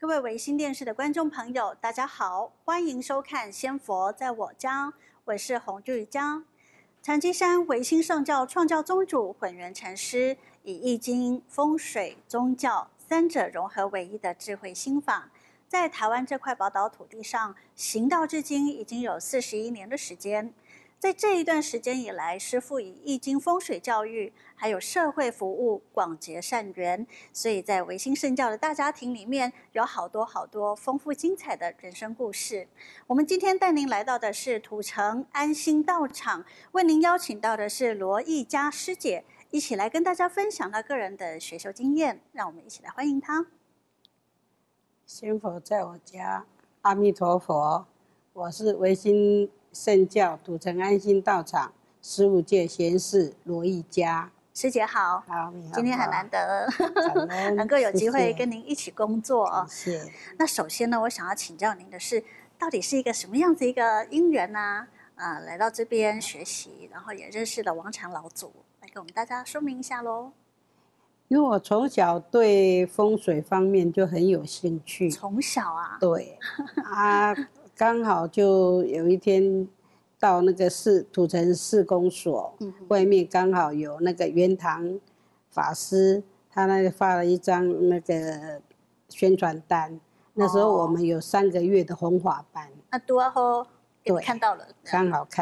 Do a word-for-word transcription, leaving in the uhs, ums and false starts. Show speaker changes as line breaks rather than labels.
各位维新电视的观众朋友，大家好，欢迎收看《仙佛在我家》，我是洪玉江。禅机山维新圣教创教宗主混元禅师，以易经、风水、宗教三者融合为一的智慧心法，在台湾这块宝岛土地上行道至今已经有四十一年的时间。在这一段时间以来，师父以易经风水教育，还有社会服务广结善缘，所以在维新圣教的大家庭里面，有好多好多丰富精彩的人生故事。我们今天带您来到的是土城安心道场，为您邀请到的是罗艺佳师姐，一起来跟大家分享她个人的学修经验，让我们一起来欢迎她。
仙佛在我家，阿弥陀佛，我是维新圣教土城安心道场十五届贤士罗艺佳。
师姐好，
好，你好，
今天很难得能够有机会跟您一起工作哦。
谢谢。
那首先呢，我想要请教您的是，到底是一个什么样子一个因缘呢？啊、呃，来到这边学习，然后也认识了王禅老祖，来给我们大家说明一下喽。
因为我从小对风水方面就很有兴趣。
从小啊？
对啊，刚好就有一天到那个市土城市公所、嗯、外面刚好有那个圆堂法师，他那个发了一张那个宣传单，那时候我们有三个月的弘法班。
那多后
对，
看到了，
刚好看